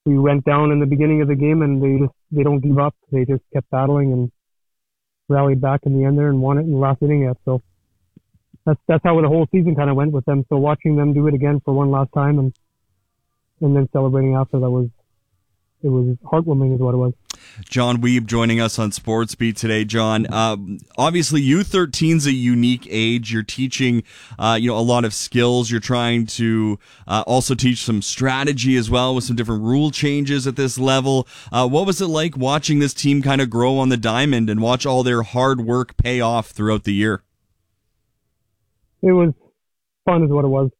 we went down in the beginning of the game, and they don't give up. They just kept battling and rallied back in the end there and won it in the last inning. Yet, so that's how the whole season kind of went with them. So watching them do it again for one last time and then celebrating after, it was heartwarming is what it was. John Wiebe joining us on SportsBeat today. John, obviously U13's a unique age. You're teaching, a lot of skills. You're trying to also teach some strategy as well with some different rule changes at this level. What was it like watching this team kind of grow on the diamond and watch all their hard work pay off throughout the year? It was fun is what it was.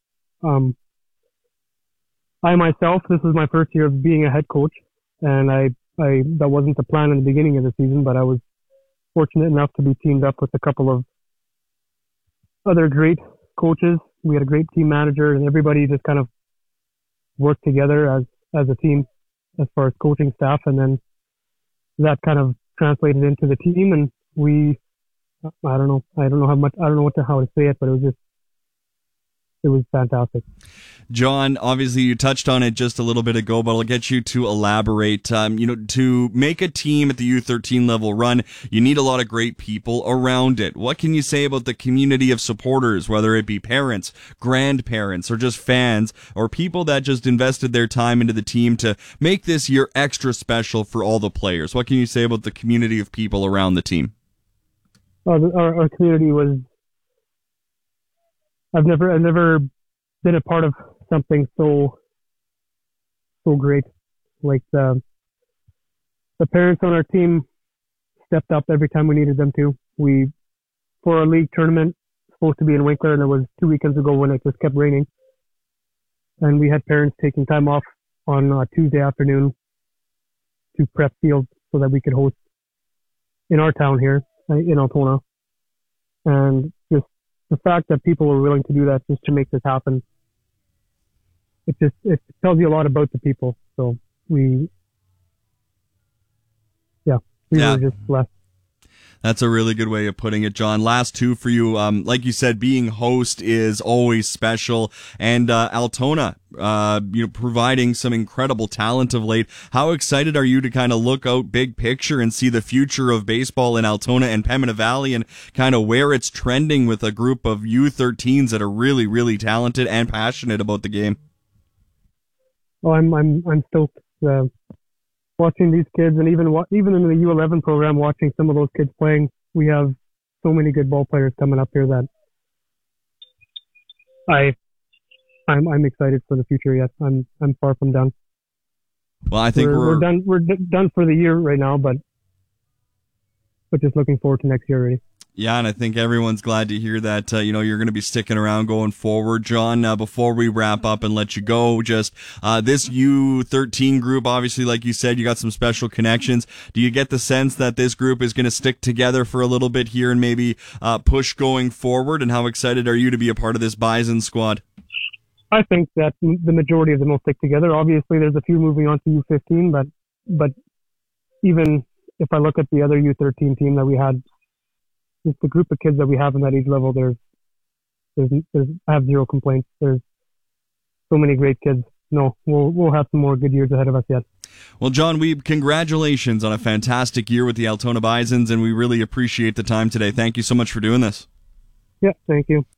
I myself, this was my first year of being a head coach, and I that wasn't the plan in the beginning of the season, but I was fortunate enough to be teamed up with a couple of other great coaches. We had a great team manager, and everybody just kind of worked together as a team as far as coaching staff, and then that kind of translated into the team, and I don't know how to say it, but it was fantastic. John, obviously you touched on it just a little bit ago, but I'll get you to elaborate. To make a team at the U13 level run, you need a lot of great people around it. What can you say about the community of supporters, whether it be parents, grandparents, or just fans, or people that just invested their time into the team to make this year extra special for all the players? What can you say about the community of people around the team? Our community was... I've never been a part of something so great. Like the parents on our team stepped up every time we needed them to. For our league tournament, supposed to be in Winkler, and it was 2 weekends ago when it just kept raining. And we had parents taking time off on Tuesday afternoon to prep fields so that we could host in our town here in Altona. And just the fact that people were willing to do that just to make this happen, it tells you a lot about the people. So we were just blessed. That's a really good way of putting it, John. Last two for you. Like you said, being host is always special, and Altona, providing some incredible talent of late. How excited are you to kind of look out big picture and see the future of baseball in Altona and Pembina Valley, and kind of where it's trending with a group of U13s that are really, really talented and passionate about the game? Oh, I'm stoked. Watching these kids, and even in the U11 program, watching some of those kids playing, we have so many good ball players coming up here that I'm excited for the future. Yet I'm far from done. Well, I think we're done. We're done for the year right now, but just looking forward to next year already. Yeah, and I think everyone's glad to hear that, you're going to be sticking around going forward. John, before we wrap up and let you go, just this U13 group, obviously, like you said, you got some special connections. Do you get the sense that this group is going to stick together for a little bit here and maybe push going forward? And how excited are you to be a part of this Bison squad? I think that the majority of them will stick together. Obviously, there's a few moving on to U15, but even if I look at the other U13 team that we had, just the group of kids that we have in that age level, I have zero complaints. There's so many great kids. No, we'll have some more good years ahead of us yet. Well, John Wiebe, congratulations on a fantastic year with the Altona Bisons, and we really appreciate the time today. Thank you so much for doing this. Yeah, thank you.